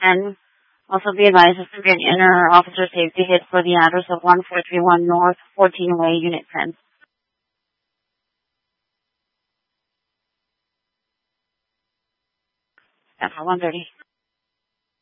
10. Also be advised this will be an inner officer safety hit for the address of 1431 North 14 Way, Unit 10. At 1:30.